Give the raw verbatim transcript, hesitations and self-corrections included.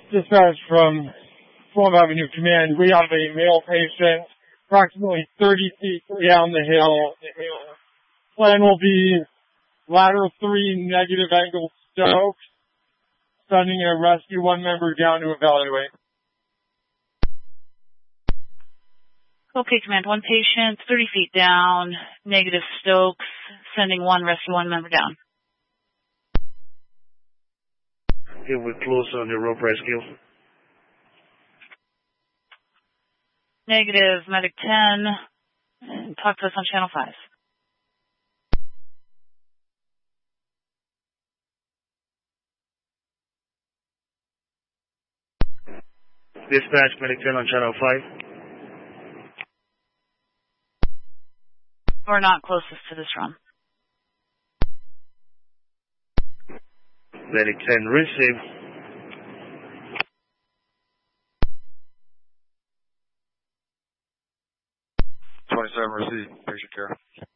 Dispatch from Fulham Avenue Command. We have a male patient approximately thirty feet down the hill. Plan will be lateral three negative angle Stoke, sending a rescue one member down to evaluate. Okay, Command, one patient, thirty feet down, negative Stokes, sending one rescue one member down. Okay, we're close on the rope rescue. Negative, medic ten, and talk to us on channel five. Dispatch, medic ten on channel five. We're not closest to this run. Medic ten, receive. twenty-seven, receive. Patient care.